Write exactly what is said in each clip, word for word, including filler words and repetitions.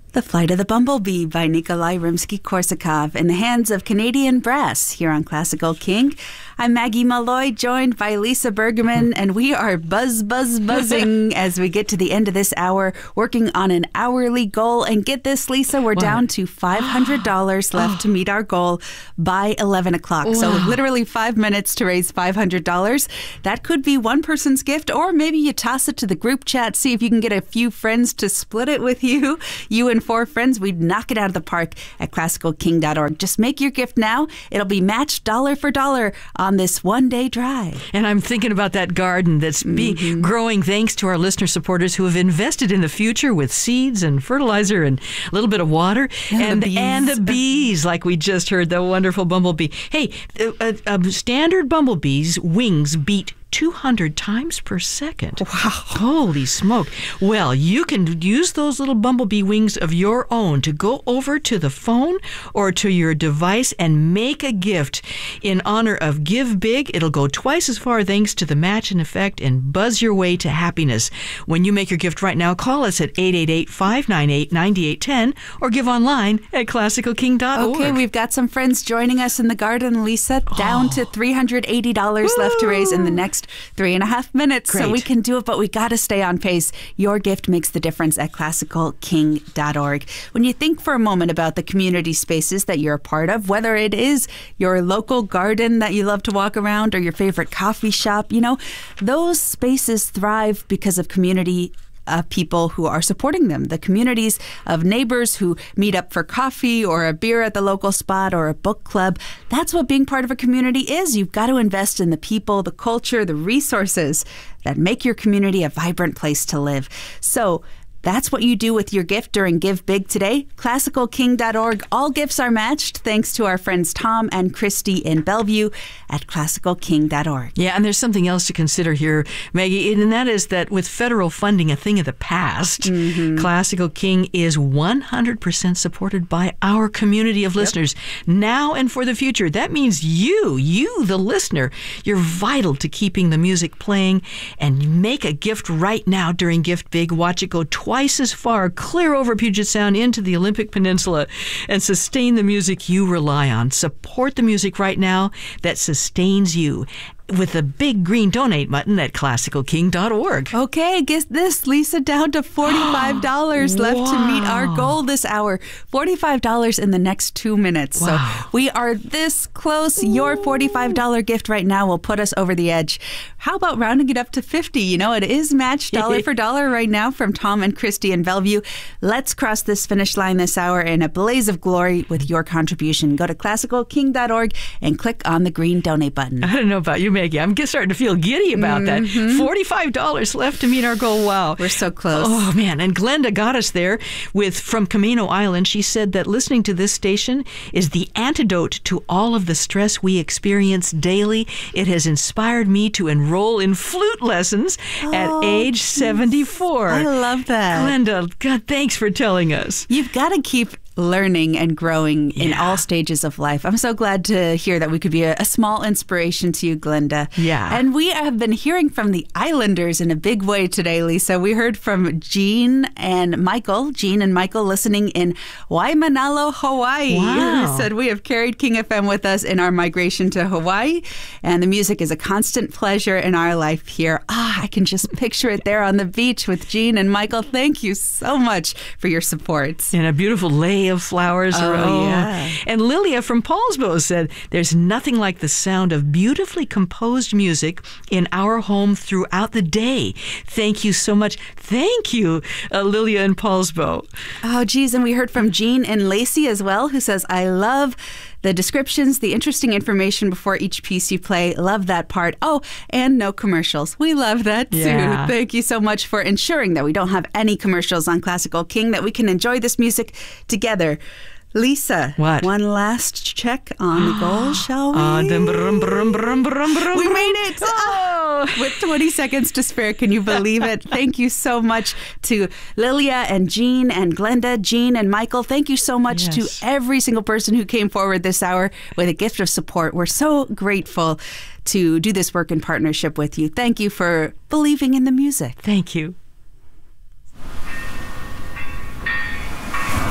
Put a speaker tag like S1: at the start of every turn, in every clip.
S1: The Flight of the Bumblebee by Nikolai Rimsky-Korsakov in the hands of Canadian Brass here on Classical King. I'm Maggie Malloy, joined by Lisa Bergman, and we are buzz, buzz, buzzing as we get to the end of this hour, working on an hourly goal. And get this, Lisa, we're
S2: what?
S1: down to five hundred dollars left to meet our goal by eleven o'clock.
S2: Wow.
S1: So literally five minutes to raise five hundred dollars. That could be one person's gift, or maybe you toss it to the group chat, see if you can get a few friends to split it with you. You and four friends, we'd knock it out of the park at classical king dot org. Just make your gift now. It'll be matched dollar for dollar on this one-day drive.
S2: And I'm thinking about that garden that's be
S1: Mm-hmm.
S2: growing thanks to our listener supporters who have invested in the future with seeds and fertilizer and a little bit of water.
S1: And
S2: and,
S1: the bees.
S2: and the bees, like we just heard, the wonderful bumblebee. Hey, uh, uh, uh, standard bumblebees' wings beat two hundred times per second.
S1: Wow.
S2: Holy smoke. Well, you can use those little bumblebee wings of your own to go over to the phone or to your device and make a gift in honor of Give Big. It'll go twice as far thanks to the match in effect and buzz your way to happiness. When you make your gift right now, call us at eight eight eight, five nine eight, nine eight one zero or give online at classical king dot org.
S1: Okay, we've got some friends joining us in the garden, Lisa. Down
S2: Oh.
S1: to three hundred eighty dollars left to raise in the next three and a half minutes. So
S2: Great.
S1: we can do it, but we got to stay on pace. Your gift makes the difference at classical king dot org. When you think for a moment about the community spaces that you're a part of, whether it is your local garden that you love to walk around or your favorite coffee shop, you know, those spaces thrive because of community Uh, people who are supporting them, the communities of neighbors who meet up for coffee or a beer at the local spot or a book club. That's what being part of a community is. You've got to invest in the people, the culture, the resources that make your community a vibrant place to live. So that's what you do with your gift during Give Big today. classical king dot org. All gifts are matched thanks to our friends Tom and Christy in Bellevue at classical king dot org.
S2: Yeah, and there's something else to consider here, Maggie, and that is that with federal funding a thing of the past,
S1: Mm-hmm.
S2: Classical King is one hundred percent supported by our community of listeners now and for the future. That means you, you, the listener, you're vital to keeping the music playing, and make a gift right now during Gift Big. Watch it go twice as far, clear over Puget Sound into the Olympic Peninsula, and sustain the music you rely on. Support the music right now that sustains you with the big green donate button at classical king dot org.
S1: Okay, guess this, Lisa, down to forty-five dollars left to meet our
S2: Wow.
S1: goal this hour. forty-five dollars in the next two minutes.
S2: Wow.
S1: So we are this close. Your forty-five dollars gift right now will put us over the edge. How about rounding it up to fifty? You know, it is matched dollar for dollar right now from Tom and Christy in Bellevue. Let's cross this finish line this hour in a blaze of glory with your contribution. Go to classical king dot org and click on the green donate button.
S2: I don't know about you, Maggie. I'm just starting to feel giddy about that. forty-five dollars left to meet our goal. Wow.
S1: We're so close.
S2: Oh, man. And Glenda got us there with from Camino Island. She said that listening to this station is the antidote to all of the stress we experience daily. It has inspired me to enroll in flute lessons at
S1: Oh,
S2: age seventy-four.
S1: I love that.
S2: Glenda, God, thanks for telling us.
S1: You've got to keep learning and growing in
S2: Yeah.
S1: all stages of life. I'm so glad to hear that we could be a, a small inspiration to you, Glenda.
S2: Yeah.
S1: And we have been hearing from the Islanders in a big way today, Lisa. We heard from Jean and Michael, Jean and Michael listening in Waimanalo, Hawaii.
S2: Wow.
S1: Who said, we have carried King F M with us in our migration to Hawaii, and the music is a constant pleasure in our life here. Ah, I can just picture it there on the beach with Jean and Michael. Thank you so much for your support.
S2: And a beautiful lay of flowers.
S1: Oh,
S2: around.
S1: yeah.
S2: And Lilia from Paulsbo said, there's nothing like the sound of beautifully composed music in our home throughout the day. Thank you so much. Thank you, uh, Lilia in Paulsbo.
S1: Oh, geez. And we heard from Jean and Lacey as well, who says, I love the descriptions, the interesting information before each piece you play. Love that part. Oh, and no commercials. We love that too.
S2: Yeah.
S1: Thank you so much for ensuring that we don't have any commercials on Classical King, that we can enjoy this music together. Lisa,
S2: What?
S1: one last check on the goal, shall we?
S2: Uh, dum, brum, brum, brum, brum, brum,
S1: We made it!
S2: Oh.
S1: With twenty seconds to spare, can you believe it? Thank you so much to Lilia and Jean and Glenda, Jean and Michael. Thank you so much
S2: Yes.
S1: to every single person who came forward this hour with a gift of support. We're so grateful to do this work in partnership with you. Thank you for believing in the music.
S2: Thank you.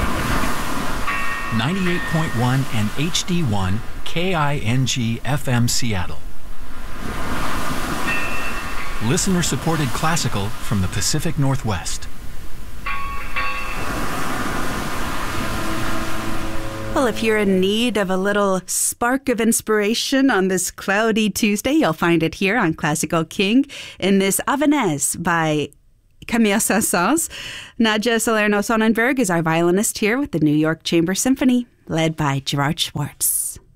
S3: ninety-eight point one and H D one K I N G F M Seattle. Listener-supported classical from the Pacific Northwest.
S1: Well, if you're in need of a little spark of inspiration on this cloudy Tuesday, you'll find it here on Classical King in this Avanaise by Camille Saint-Saëns. Nadja Salerno Sonnenberg is our violinist here with the New York Chamber Symphony, led by Gerard Schwartz.